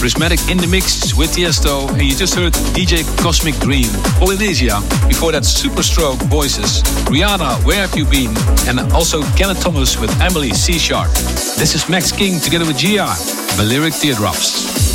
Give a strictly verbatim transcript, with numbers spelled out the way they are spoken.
Prismatic in the mix with Tiesto, and you just heard D J Cosmic Dream. Polynesia, before that Superstroke Voices, Rihanna, Where Have You Been, and also Kenneth Thomas with Emily C Sharp. This is Max King together with G R, Balearic Teardrops.